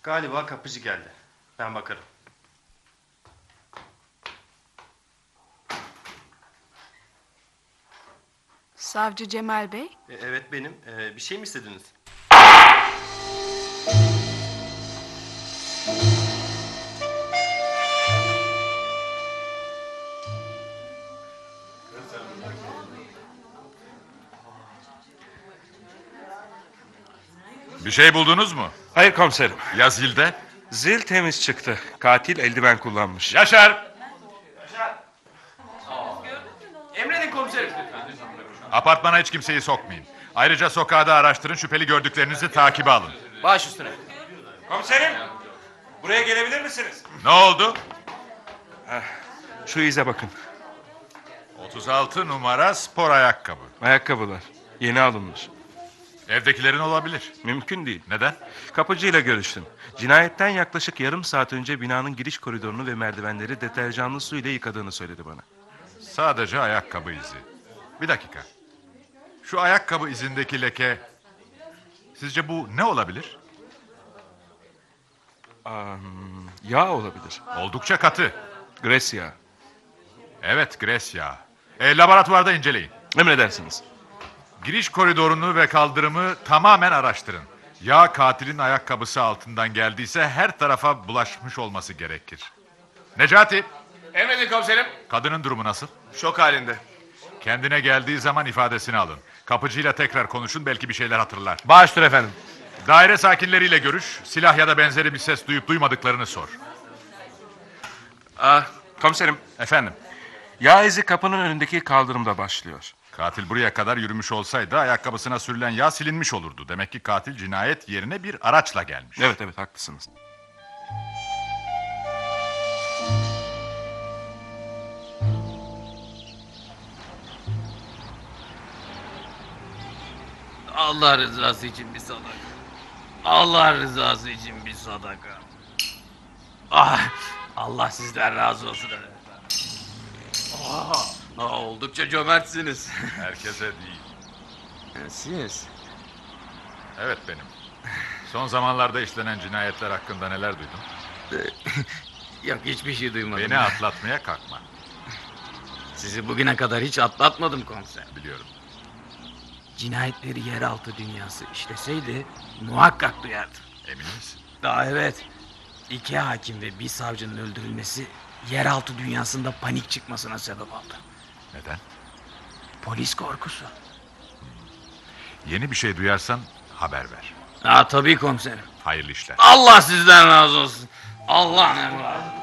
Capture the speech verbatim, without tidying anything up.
Galiba kapıcı geldi. Ben bakarım. Savcı Cemal Bey. E, evet benim. E, bir şey mi istediniz? Bir şey buldunuz mu? Hayır komiserim. Ya zilde? Zil temiz çıktı. Katil eldiven kullanmış. Yaşar! Emredin komiserim. Apartmana hiç kimseyi sokmayın. Ayrıca sokağa da araştırın, şüpheli gördüklerinizi takibe alın. Baş üstüne. Komiserim! Buraya gelebilir misiniz? Ne oldu? Şu ize bakın. otuz altı numara spor ayakkabı. Ayakkabılar. Yeni alınmış. Evdekilerin olabilir. Mümkün değil. Neden? Kapıcıyla görüştüm. Cinayetten yaklaşık yarım saat önce binanın giriş koridorunu ve merdivenleri deterjanlı su ile yıkadığını söyledi bana. Sadece ayakkabı izi. Bir dakika. Şu ayakkabı izindeki leke... Sizce bu ne olabilir? Um, yağ olabilir. Oldukça katı. Gres yağı. Evet, gres yağı. E, laboratuvarda inceleyin. Emredersiniz. Giriş koridorunu ve kaldırımı tamamen araştırın. Yağ katilin ayakkabısı altından geldiyse her tarafa bulaşmış olması gerekir. Necati, Emredin komiserim. kadının durumu nasıl? Şok halinde. Kendine geldiği zaman ifadesini alın. Kapıcıyla tekrar konuşun, belki bir şeyler hatırlar. Baş üstüne efendim. Daire sakinleriyle görüş, silah ya da benzeri bir ses duyup duymadıklarını sor. Ah, komiserim. Efendim, Yağ izi kapının önündeki kaldırımda başlıyor. katil buraya kadar yürümüş olsaydı ayakkabısına sürülen yağ silinmiş olurdu. Demek ki katil cinayet yerine bir araçla gelmiş. Evet evet haklısınız. Allah rızası için bir sadaka. Allah rızası için bir sadaka. Ah, Allah sizden razı olsun efendim. Ah, ah, oldukça cömertsiniz. Herkese değil. Siz? Evet benim. Son zamanlarda işlenen cinayetler hakkında neler duydun? Yok, hiçbir şey duymadım. Beni atlatmaya kalkma. Sizi bugüne kadar hiç atlatmadım komiser. Biliyorum. Cinayetleri yeraltı dünyası işleseydi muhakkak duyardım. Emin misin? Daha evet. İki hakim ve bir savcının öldürülmesi yeraltı dünyasında panik çıkmasına sebep oldu. Neden? Polis korkusu. Yeni bir şey duyarsan haber ver. Ha tabii komiserim. Hayırlı işler. Allah sizden razı olsun. Allah ne var.